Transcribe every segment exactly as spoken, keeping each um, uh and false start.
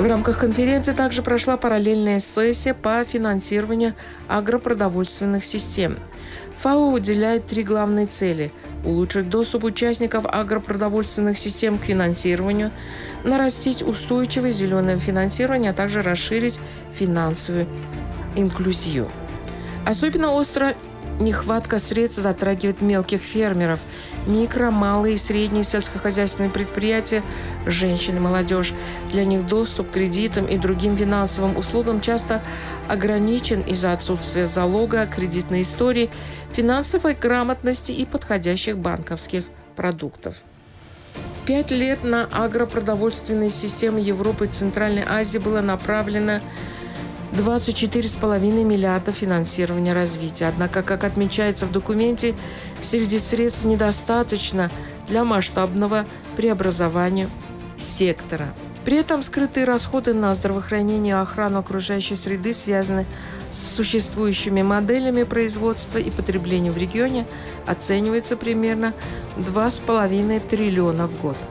В рамках конференции также прошла параллельная сессия по финансированию агропродовольственных систем. ФАО выделяет три главные цели – улучшить доступ участников агропродовольственных систем к финансированию, нарастить устойчивое зеленое финансирование, а также расширить финансовую инклюзию. Особенно остро нехватка средств затрагивает мелких фермеров, микро, малые и средние сельскохозяйственные предприятия, женщин и молодежь. Для них доступ к кредитам и другим финансовым услугам часто ограничен из-за отсутствия залога, кредитной истории, финансовой грамотности и подходящих банковских продуктов. Пять лет на агропродовольственные системы Европы и Центральной Азии было направлено двадцать четыре с половиной миллиарда финансирования развития. Однако, как отмечается в документе, среди средств недостаточно для масштабного преобразования сектора. При этом скрытые расходы на здравоохранение и охрану окружающей среды связаны с существующими моделями производства и потребления в регионе, оцениваются примерно два с половиной триллиона в год.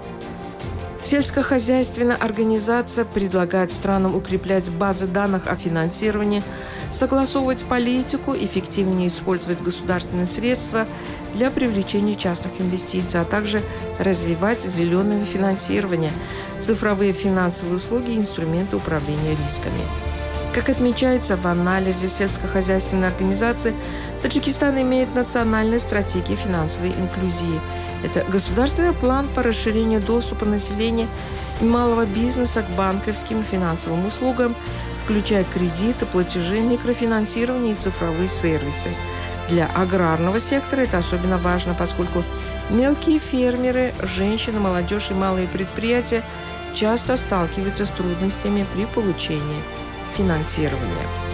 Сельскохозяйственная организация предлагает странам укреплять базы данных о финансировании, согласовывать политику, эффективнее использовать государственные средства для привлечения частных инвестиций, а также развивать зеленое финансирование, цифровые финансовые услуги и инструменты управления рисками. Как отмечается в анализе сельскохозяйственной организации, Таджикистан имеет национальные стратегии финансовой инклюзии. Это государственный план по расширению доступа населения и малого бизнеса к банковским и финансовым услугам, включая кредиты, платежи, микрофинансирование и цифровые сервисы. Для аграрного сектора это особенно важно, поскольку мелкие фермеры, женщины, молодежь и малые предприятия часто сталкиваются с трудностями при получении финансирования.